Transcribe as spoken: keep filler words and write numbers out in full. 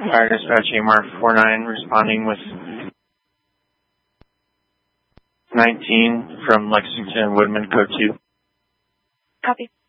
Fire dispatch A M R four nine responding with nineteen from Lexington Woodman code two. Copy.